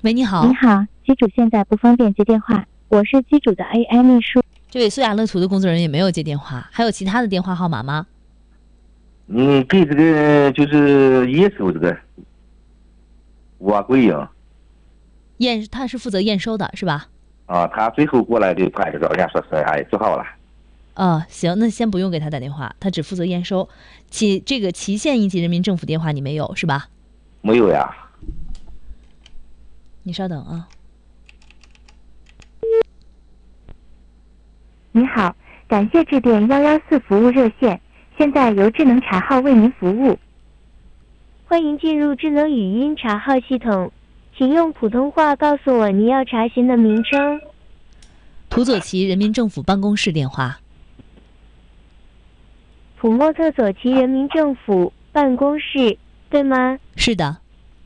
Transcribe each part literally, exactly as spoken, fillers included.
喂，你好。 你好，机主现在不方便接电话，我是机主的 A I 秘书。 这位苏雅乐图的工作人员也没有接电话，还有其他的电话号码吗？ 嗯，给这个就是验收这个蛙贵营验，他是负责验收的，是吧？ 啊，他最后过来的拍个照片，说是哎做好了。 哦，行，那先不用给他打电话，他只负责验收。其这个祁县一级人民政府电话你没有是吧？ 没有呀。 你稍等啊。 你好，感谢致电幺幺四服务热线，现在由智能查号为您服务。欢迎进入智能语音查号系统，请用普通话告诉我您要查询的名称。 土佐旗人民政府办公室电话。 普莫特佐旗人民政府办公室，对吗？ 是的。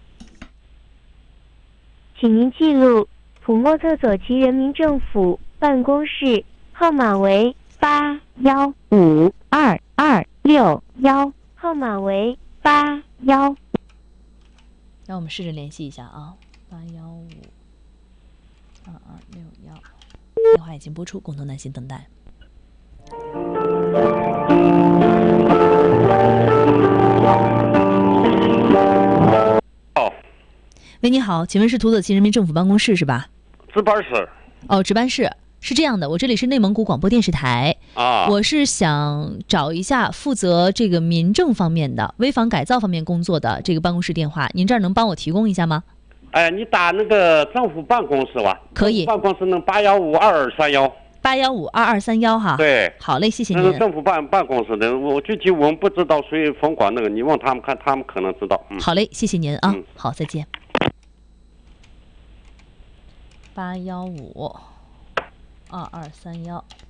请您记录普莫特佐旗人民政府办公室号码为八幺五二二六幺，号码为八幺。 让我们试着联系一下啊，八幺五二二六幺，电话已经拨出，共同耐心等待。 哦， 喂，你好，请问是土佐旗人民政府办公室是吧？ 值班室。 哦，值班室。是这样的，我这里是内蒙古广播电视台啊， 我是想找一下负责这个民政方面的危房改造方面工作的这个办公室电话，您这儿能帮我提供一下吗？ 哎，你打那个政府办公室吧。 可以。 办公室能八幺五二二三幺。 八幺五二二三幺哈。 对。 好嘞，谢谢您。 那是政府办办公室的，我具体我们不知道谁分管那个，你问他们看，他们可能知道。嗯、 好嘞，谢谢您啊。 嗯、 好，再见。八幺五二二三幺。